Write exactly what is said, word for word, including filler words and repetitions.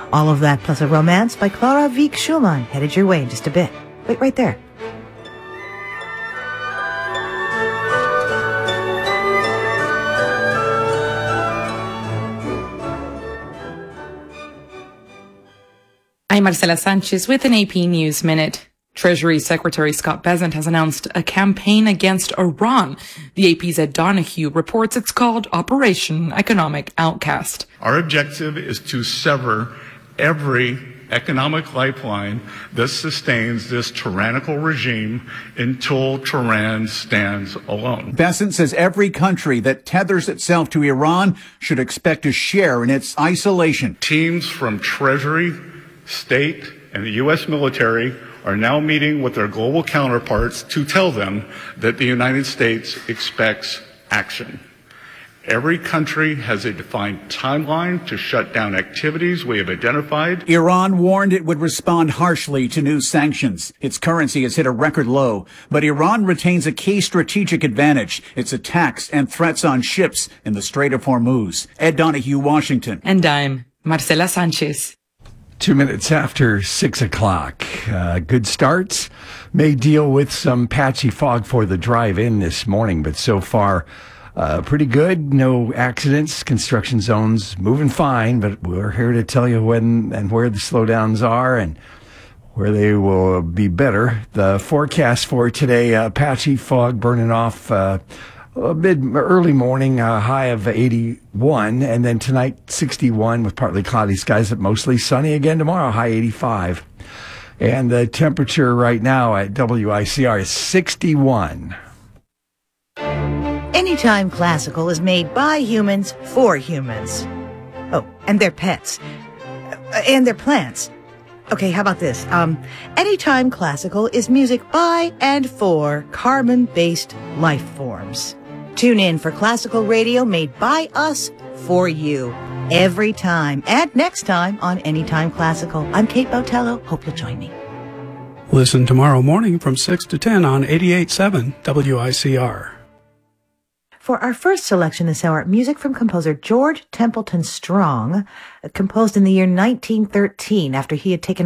All of that plus a romance by Clara Wieck Schumann headed your way in just a bit. Wait right there. I'm Marcela Sanchez with an A P News Minute. Treasury Secretary Scott Bessent has announced a campaign against Iran. The A P's Ed Donahue reports it's called Operation Economic Outcast. Our objective is to sever every economic lifeline that sustains this tyrannical regime until Tehran stands alone. Bessent says every country that tethers itself to Iran should expect a share in its isolation. Teams from Treasury, State, and the U S military are now meeting with their global counterparts to tell them that the United States expects action. Every country has a defined timeline to shut down activities we have identified. Iran warned it would respond harshly to new sanctions. Its currency has hit a record low, but Iran retains a key strategic advantage: its attacks and threats on ships in the Strait of Hormuz. Ed Donahue, Washington. And I'm Marcela Sanchez. Two minutes after six o'clock. Uh, good starts. May deal with some patchy fog for the drive-in this morning, but so far, uh, pretty good. No accidents. Construction zones moving fine, but we're here to tell you when and where the slowdowns are and where they will be better. The forecast for today, uh, patchy fog burning off, uh, a mid early morning, uh, high of eighty-one, and then tonight sixty-one with partly cloudy skies, but mostly sunny again tomorrow, high eighty-five. And the temperature right now at W I C R is sixty-one. Anytime Classical is made by humans for humans. Oh, and their pets. Uh, and their plants. Okay, how about this? Um, Anytime Classical is music by and for carbon-based life forms. Tune in for classical radio made by us for you every time and next time on Anytime Classical. I'm Kate Botello. Hope you'll join me. Listen tomorrow morning from six to ten on eighty-eight point seven W I C R. For our first selection this hour, music from composer George Templeton Strong, composed in the year nineteen thirteen after he had taken